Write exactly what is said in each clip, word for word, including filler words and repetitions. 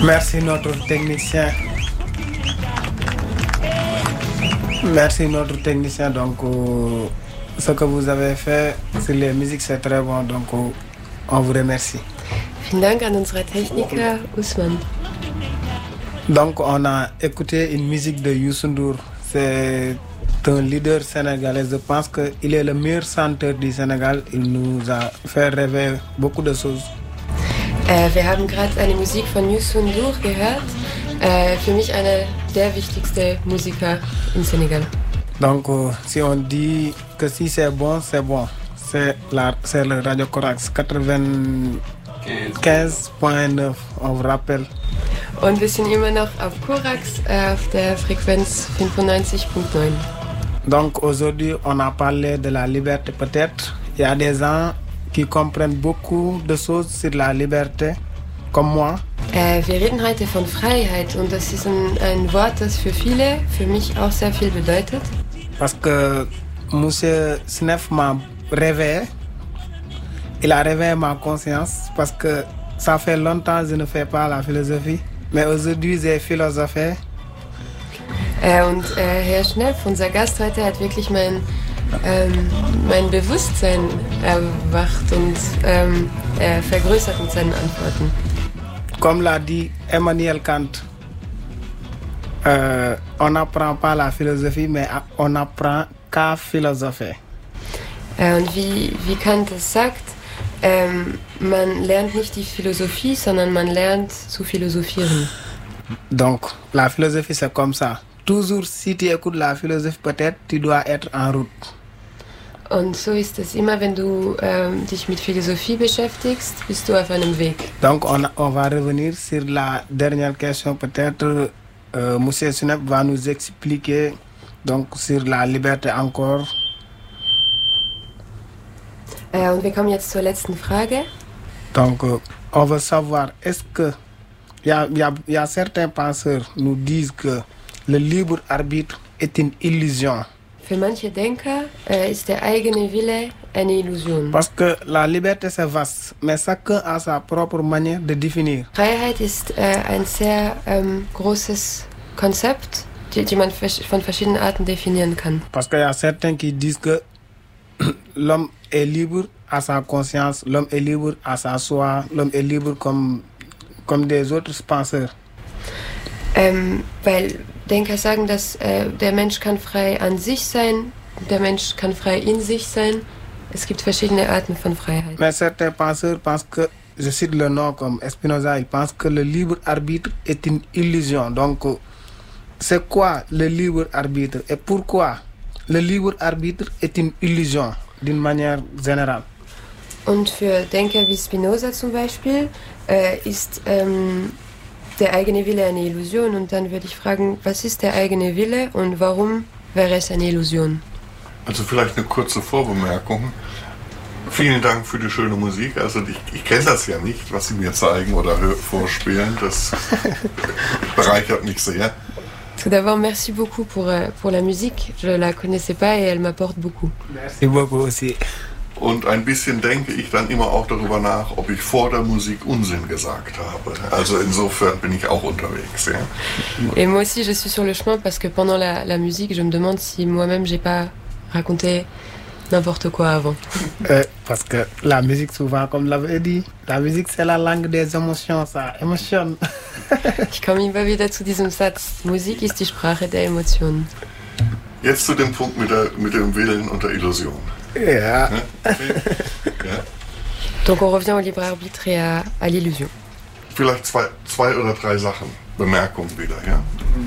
Merci notre technicien. Merci notre technicien. Donc, euh, ce que vous avez fait sur les musiques, c'est très bon. Donc, euh, on vous remercie. Vielen Dank an unsere Techniker Usman. Donc, on a écouté une musique de Youssou N'Dour. C'est un leader sénégalais. Je pense qu'il est le meilleur chanteur du Sénégal. Il nous a fait rêver beaucoup de choses. Äh, wir haben gerade eine Musik von Youssou N'Dour gehört. Äh, für mich einer der wichtigsten Musiker im Senegal. Donc, euh, si on dit que si c'est bon, c'est bon. C'est, la, c'est le Radio Corax quatre-vingt-quinze point neuf, on vous rappelle. Und wir sind immer noch auf Corax, äh, auf der Frequenz fünfundneunzig Komma neun. Donc, aujourd'hui, on a parlé de la liberté peut-être. Il y a des gens qui comprennent beaucoup de choses sur la liberté, comme moi. Äh, wir reden heute von Freiheit und das ist ein, ein Wort, das für viele, für mich auch sehr viel bedeutet. Parce que Monsieur Snef m'a réveillé. Il a réveillé ma conscience parce que ça fait longtemps que je ne fais pas la philosophie. Mais aujourd'hui, j'ai philosophé. Äh, und äh, Herr Schneff, unser Gast heute, hat wirklich mein, ähm, mein Bewusstsein erwacht und ähm, äh, vergrößert mit seinen Antworten. Comme l'a dit Emmanuel Kant, euh, on n'apprend pas la philosophie, mais on apprend qu'à philosopher. Äh, und wie, wie Kant es sagt, ähm, man lernt nicht die Philosophie, sondern man lernt zu philosophieren. Donc, la philosophie, c'est comme ça. Toujours, si tu écoutes la philosophie, peut-être, tu dois être en route. Und so ist es immer, wenn du ähm, dich mit Philosophie beschäftigst, bist du auf einem Weg. Donc, on, on va revenir sur la dernière question. Peut-être, euh, Monsieur Sunep va nous expliquer donc, sur la liberté encore. Äh, und wir kommen jetzt zur letzten Frage. Donc, euh, on veut savoir, est-ce que il y a, y, a, y a certains penseurs qui nous disent que le libre arbitre est une illusion. Für manche Denker äh, ist der eigene Wille eine Illusion. Parce que la liberté c'est vaste, mais chacun a sa propre manière de définir. Freiheit ist äh, ein sehr ähm, großes Konzept, die, die man von verschiedenen Arten definieren kann. Parce qu'il y a certains qui disent que l'homme est libre à sa conscience, l'homme est libre à sa soi, l'homme est libre comme, comme des autres penseurs. Ähm, weil Denker sagen, dass äh, der Mensch kann frei an sich sein, der Mensch kann frei in sich sein. Es gibt verschiedene Arten von Freiheit. Mais certains penseurs pensent que, je cite le nom comme Spinoza, ils pensent que le libre arbitre est une illusion. Donc, c'est quoi le libre arbitre et pourquoi le libre arbitre est une illusion d'une manière générale? Und für Denker wie Spinoza zum Beispiel äh, ist ähm, der eigene Wille eine Illusion. Und dann würde ich fragen, was ist der eigene Wille und warum wäre es eine Illusion? Also vielleicht eine kurze Vorbemerkung. Vielen Dank für die schöne Musik. Also ich, ich kenne das ja nicht, was Sie mir zeigen oder vorspielen. Das bereichert mich sehr. Tout d'abord, merci beaucoup pour, pour la musique. Je la connaissais pas et elle m'apporte beaucoup. Merci beaucoup aussi. Und ein bisschen denke ich dann immer auch darüber nach, ob ich vor der Musik Unsinn gesagt habe. Also insofern bin ich auch unterwegs. Ja. Et moi aussi, je suis sur le chemin parce que pendant la, la musique, je me demande si moi-même, j'ai pas raconté n'importe quoi avant. Euh, parce que la musique, souvent, comme l'avait dit, la musique, c'est la langue des émotions, ça émotionne. Ich komme immer wieder zu diesem Satz, Musik ist die Sprache der Emotionen. Jetzt zu dem Punkt mit, der, mit dem Willen und der Illusion. Ja. Ja? Ja. Donc on revient au libre arbitre et à, à l'illusion. Vielleicht zwei, zwei oder drei Sachen, Bemerkungen wieder. Ja?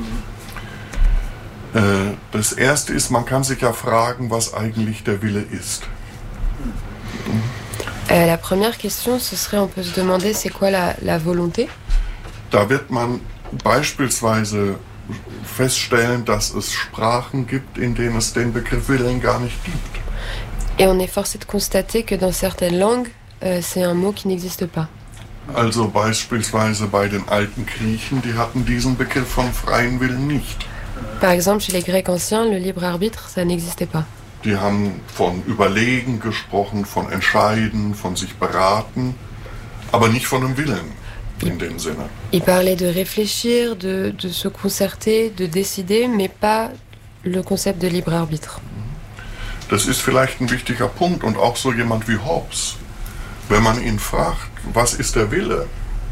Mhm. Äh, das erste ist, man kann sich ja fragen, was eigentlich der Wille ist. Mhm. Euh, la première question, ce serait, on peut se demander, c'est quoi la, la volonté? Da wird man beispielsweise feststellen, dass es Sprachen gibt, in denen es den Begriff Willen gar nicht gibt. Et on est forcé de constater que dans certaines langues, euh, c'est un mot qui n'existe pas. Also beispielsweise bei den alten Griechen, die hatten diesen Begriff von freien Willen nicht. Par exemple, chez les Grecs anciens, le libre arbitre, ça n'existait pas. Die haben von Überlegen gesprochen, von Entscheiden, von sich beraten, aber nicht von einem Willen. in dem Sinne. Il parlait de réfléchir, de, de se concerter, de décider, mais pas le concept de libre arbitre. Das ist vielleicht ein wichtiger Punkt und auch so jemand wie Hobbes. Wenn man ihn fragt, was ist der Wille?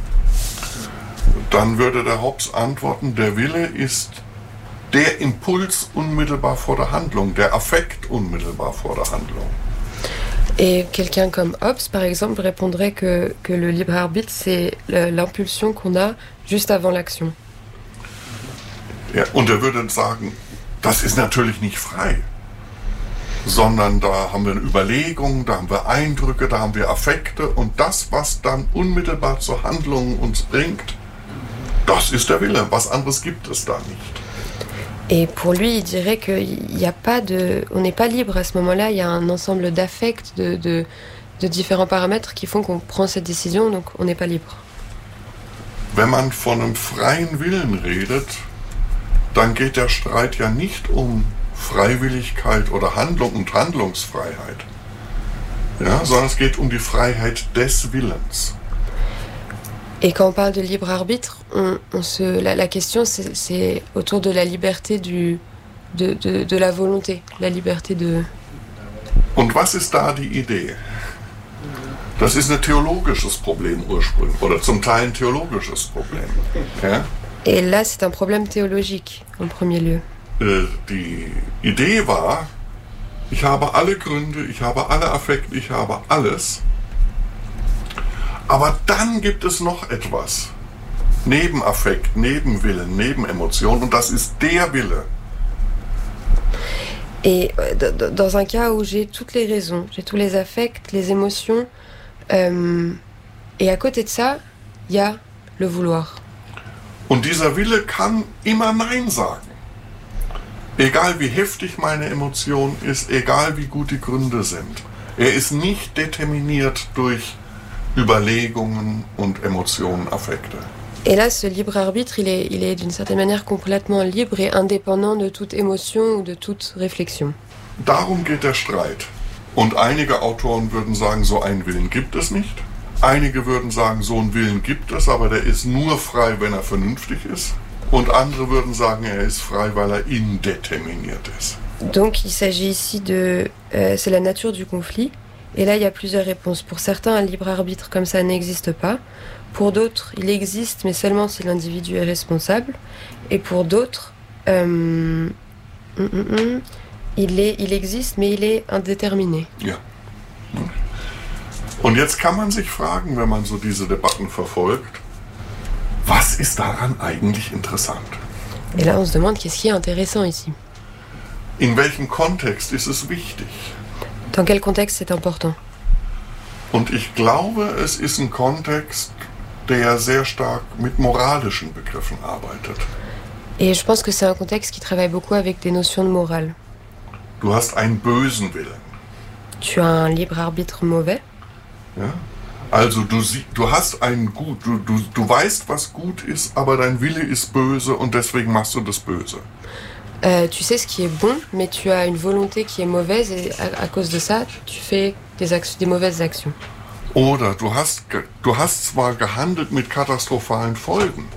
Dann würde der Hobbes antworten, der Wille ist der Impuls unmittelbar vor der Handlung, der Affekt unmittelbar vor der Handlung. Et quelqu'un comme Hobbes, par exemple, répondrait que, que le libre arbitre, c'est l'impulsion qu'on a juste avant l'action. Ja, und er würde sagen, das ist natürlich nicht frei, sondern da haben wir eine Überlegung, da haben wir Eindrücke, da haben wir Affekte und das, was dann unmittelbar zur Handlung uns bringt, das ist der Wille. Was anderes gibt es da nicht. Et pour lui, il dirait qu'il n'y a pas de, on n'est pas libre à ce moment-là. Il y a un ensemble d'affects, de, de, de différents paramètres qui font qu'on prend cette décision, donc on n'est pas libre. Wenn man von einem freien Willen redet, dann geht der Streit ja nicht um Freiwilligkeit oder Handlung und Handlungsfreiheit, ja, sondern es geht um die Freiheit des Willens. Et quand on parle de libre arbitre, on, on se, la, la question c'est, c'est autour de la liberté du, de, de, de la volonté, la liberté de... Und was ist da die Idee? Das ist ein theologisches Problem ursprünglich, oder zum Teil ein theologisches Problem. Ja? Et là c'est un problème théologique en premier lieu. Äh, die Idee war, ich habe alle Gründe, ich habe alle Affekte, ich habe alles. Aber dann gibt es noch etwas. Neben Affekt, neben Willen, neben Emotion. Und das ist der Wille. Et dans un cas où j'ai toutes les raisons, j'ai tous les affects, les émotions, euh, et à côté de ça, il y a le vouloir. Und dieser Wille kann immer Nein sagen. Egal wie heftig meine Emotion ist, egal wie gut die Gründe sind. Er ist nicht determiniert durch Überlegungen und Emotionen, Affekte. Et là, ce libre arbitre, il est, il est d'une certaine manière complètement libre et indépendant de toute émotion ou de toute réflexion. Darum geht der Streit. Und einige Autoren würden sagen, so einen Willen gibt es nicht. Einige würden sagen, so einen Willen gibt es, aber der ist nur frei, wenn er vernünftig ist. Und andere würden sagen, er ist frei, weil er indeterminiert ist. Donc, il s'agit ici de... Euh, c'est la nature du conflit. Et là, il y a plusieurs réponses. Pour certains, un libre arbitre comme ça n'existe pas. Pour d'autres, il existe, mais seulement si l'individu est responsable. Et pour d'autres, euh, mm, mm, mm, il, est, il existe, mais il est indéterminé. Ja. Und jetzt kann man sich fragen, wenn man so diese Debatten verfolgt, was ist daran eigentlich interessant? Et là, on se demande qu'est-ce qui est intéressant ici. In welchem Kontext ist es wichtig? Dans quel contexte c'est important? Und ich glaube, es ist ein Kontext, der sehr stark mit moralischen Begriffen arbeitet. Et je pense que c'est un contexte qui travaille beaucoup avec des notions de morale. Du hast einen bösen Willen. Tu as un libre arbitre mauvais. Ja? Also du, sie, du hast einen gut, du, du, du weißt, was gut ist, aber dein Wille ist böse und deswegen machst du das Böse. Euh, tu sais ce qui est bon, mais tu as une volonté qui est mauvaise et à, à cause de ça, tu fais des, actions, des mauvaises actions. Oder du hast, du hast zwar gehandelt mit katastrophalen Folgen,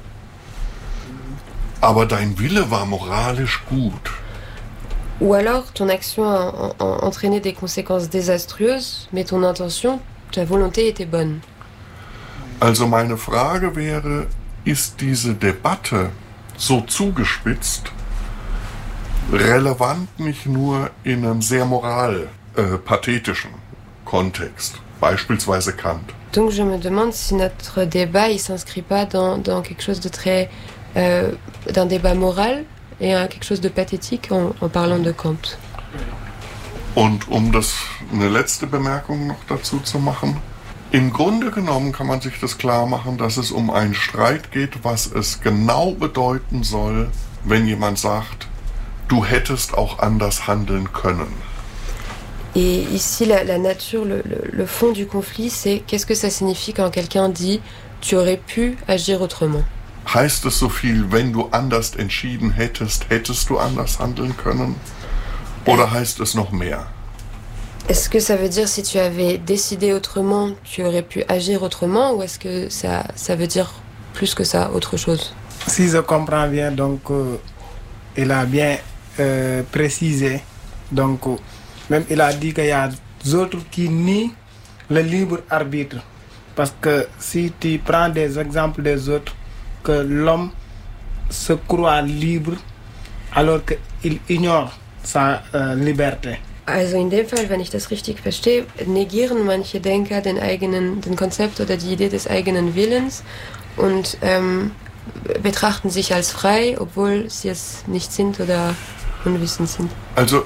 aber dein Wille war moralisch gut. Ou alors, ton action a, a, a entraîné des conséquences désastreuses, mais ton intention, ta volonté était bonne. Also meine Frage wäre, ist diese Debatte so zugespitzt, relevant nicht nur in einem sehr moral äh, pathetischen Kontext, beispielsweise Kant. Donc je me demande si notre débat il s'inscrit pas dans, dans quelque chose de très euh, d'un débat moral et à quelque chose de pathétique en, en parlant de Kant. Und um das eine letzte Bemerkung noch dazu zu machen, im Grunde genommen kann man sich das klar machen, dass es um einen Streit geht, was es genau bedeuten soll, wenn jemand sagt, du hättest auch anders handeln können. Et ici, la, la nature, le, le, le fond du conflit, c'est qu'est-ce que ça signifie quand quelqu'un dit « tu aurais pu agir autrement ». Heißt es so viel, wenn du anders entschieden hättest, hättest du anders handeln können? Oder heißt es noch mehr? Est-ce que ça veut dire si tu avais décidé autrement, tu aurais pu agir autrement, ou est-ce que ça, ça veut dire plus que ça, autre chose? Si je comprends bien, donc euh, il a bien euh, précisé, donc euh, même il a dit qu'il y a d'autres qui nient le libre arbitre. Parce que si tu prends des exemples des autres, que l'homme se croit libre alors qu'il ignore sa äh, Liberté. Also in dem Fall, wenn ich das richtig verstehe, negieren manche Denker den eigenen, den Konzept oder die Idee des eigenen Willens und ähm, betrachten sich als frei, obwohl sie es nicht sind oder unwissend sind. Also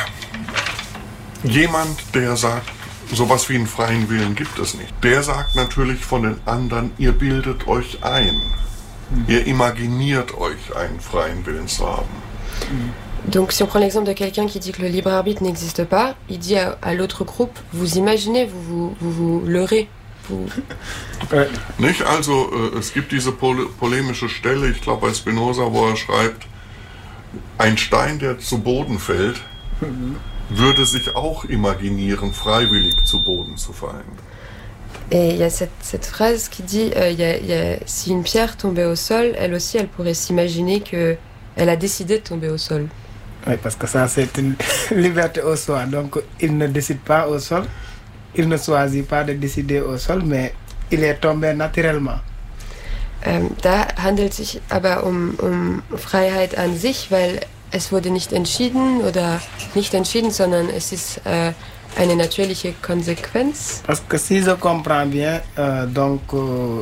jemand, der sagt, sowas wie einen freien Willen gibt es nicht, der sagt natürlich von den anderen, ihr bildet euch ein. Mhm. Ihr imaginiert euch einen freien Willen zu haben. Mhm. Donc si on prend l'exemple de quelqu'un qui dit que le libre arbitre n'existe pas, il dit à, à l'autre groupe, vous imaginez, vous vous, vous, vous leurrez. Vous... Nicht? Also äh, es gibt diese pole polemische Stelle, ich glaube bei Spinoza, wo er schreibt, ein Stein, der zu Boden fällt, mhm. würde sich auch imaginieren, freiwillig zu Boden zu fallen. Et il y a cette, cette phrase qui dit, euh, y a, y a, si une pierre tombait au sol, elle aussi, elle pourrait s'imaginer qu'elle a décidé de tomber au sol. Oui, parce que ça, c'est une liberté au choix. Donc, il ne décide pas au sol, il ne choisit pas de décider au sol, mais il est tombé naturellement. Ähm, da handelt es sich aber um, um Freiheit an sich, weil es wurde nicht entschieden oder nicht entschieden, sondern es ist äh, eine natürliche Konsequenz. Parce que si je comprends bien, euh, donc euh,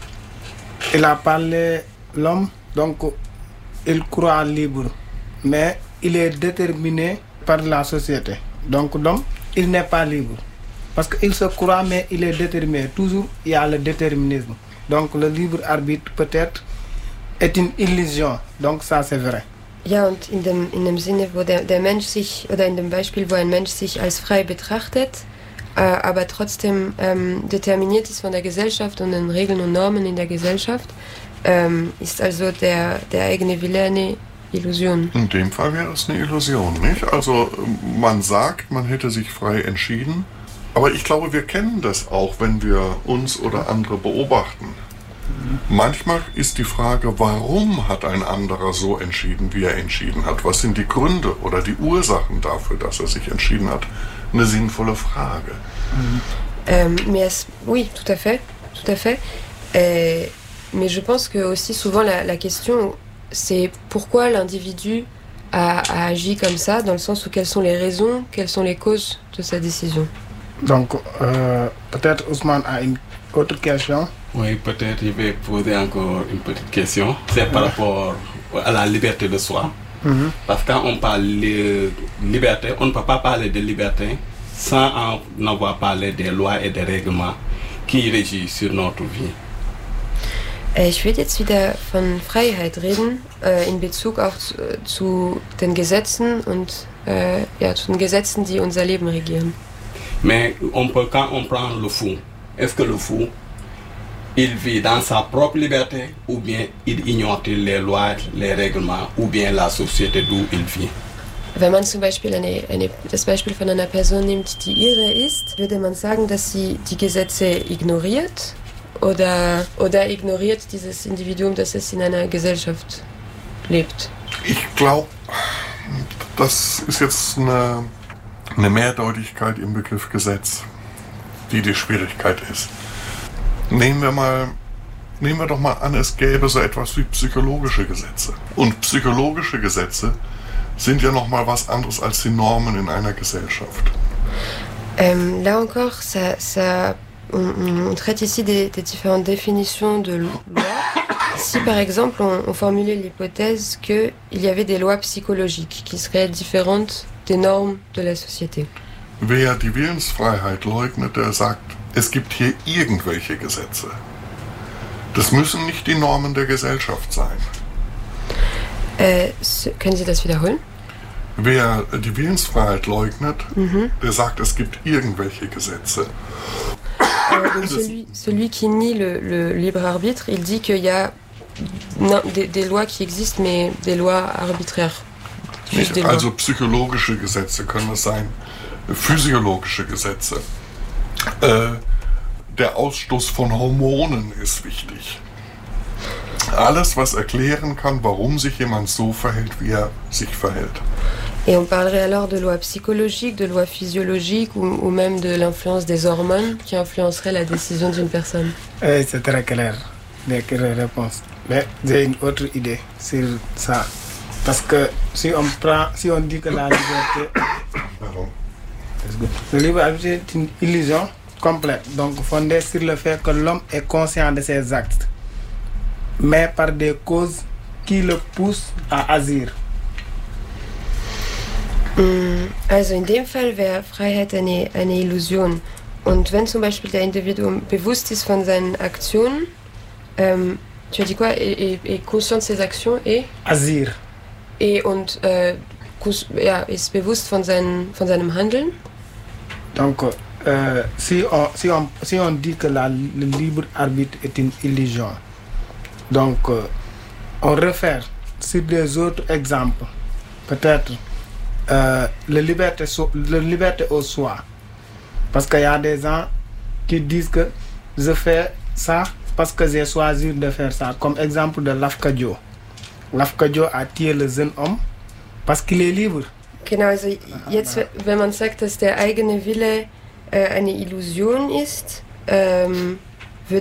il a parlé l'homme, donc il croit libre, mais il est déterminé par la société. Donc l'homme, il n'est pas libre. Parce qu'il se croit, mais il est déterminé. Toujours, il y a le déterminisme. Donc le libre arbitre peut-être est une illusion. Donc ça, c'est vrai. Ja, und in dem, in dem Sinne, wo der, der Mensch sich, oder in dem Beispiel, wo ein Mensch sich als frei betrachtet, äh, aber trotzdem ähm, determiniert ist von der Gesellschaft und den Regeln und Normen in der Gesellschaft, ähm, ist also der, der eigene Wille eine Illusion. In dem Fall wäre es eine Illusion, nicht? Also man sagt, man hätte sich frei entschieden, aber ich glaube, wir kennen das auch, wenn wir uns oder andere beobachten. Manchmal ist die Frage, warum hat ein anderer so entschieden, wie er entschieden hat? Was sind die Gründe oder die Ursachen dafür, dass er sich entschieden hat? Eine sinnvolle Frage. Mhm. Ähm, mais oui, tout à fait, tout à fait. Euh, mais je pense que aussi souvent la, la question, c'est pourquoi l'individu a, a agi comme ça, dans le sens où quelles sont les raisons, quelles sont les causes de sa décision. Donc, euh, peut-être Ousmane a une autre question. Oui, peut-être je vais poser encore une petite question. C'est par rapport à la liberté de soi. Mm-hmm. Parce que quand on parle de liberté, on ne peut pas parler de liberté sans en avoir parlé des lois et des règlements qui régissent sur notre vie. Ich will jetzt wieder von Freiheit reden, äh, in Bezug auch zu, zu den Gesetzen und äh, ja, zu den Gesetzen, die unser Leben regieren. Mais on peut, quand on prend le fou, est-ce que le fou, il vit dans sa propre liberté ou bien il ignore les lois, les règlements ou bien la société d'où il vit? Wenn man zum Beispiel eine, eine, das Beispiel von einer Person nimmt, die irre ist, würde man sagen, dass sie die Gesetze ignoriert oder, oder ignoriert dieses Individuum, das es in einer Gesellschaft lebt. Ich glaube, das ist jetzt eine, eine Mehrdeutigkeit im Begriff Gesetz, die die Schwierigkeit ist. Nehmen wir mal, nehmen wir doch mal an, es gäbe so etwas wie psychologische Gesetze. Und psychologische Gesetze sind ja noch mal was anderes als die Normen in einer Gesellschaft. Ähm, là encore, ça, ça, on, on traite ici des, des différentes définitions de loi. Si par exemple on, on formulait l'hypothèse qu'il y avait des lois psychologiques qui seraient différentes des normes de la société. Wer die Willensfreiheit leugnet, der sagt, es gibt hier irgendwelche Gesetze. Das müssen nicht die Normen der Gesellschaft sein. Äh, können Sie das wiederholen? Wer die Willensfreiheit leugnet, mhm. der sagt, es gibt irgendwelche Gesetze. Euh, donc celui, celui qui nie le, le libre arbitre, il dit qu'il y a non, des, des lois qui existent, mais des lois arbitraires. Nicht, also psychologische Gesetze können es sein. physiologische Gesetze. Äh, der Ausstoß von Hormonen ist wichtig. Alles, was erklären kann, warum sich jemand so verhält, wie er sich verhält. Et on parlerait alors de lois psychologiques, de lois physiologiques ou, ou même de l'influence des hormones qui influenceraient la décision d'une personne. Eh, c'est très clair, les réponses. Mais j'ai une autre idée sur ça. Parce que si on prend, si on dit que la liberté, Pardon. le libre arbitre est une illusion complète, donc fondée sur le fait que l'homme est conscient de ses actes, mais par des causes qui le poussent à agir. Also in dem Fall wäre Freiheit eine, eine Illusion. Und wenn zum Beispiel der Individuum bewusst ist von seinen Aktionen, ähm, tu as dit quoi, est, est, est conscient de ses actions et Agir. Et und äh, ja, ist bewusst von, seinen, von seinem Handeln. Donc, euh, si, on, si, on, si on dit que la, le libre arbitre est une illusion, donc euh, on réfère sur des autres exemples, peut-être euh, la liberté, la liberté au soi. Parce qu'il y a des gens qui disent que je fais ça parce que j'ai choisi de faire ça, comme exemple de Lafka Diop. Lafka Diop a tué le jeune homme parce qu'il est libre. Genau, also jetzt, wenn man sagt, dass der eigene Wille äh, eine Illusion ist, ähm,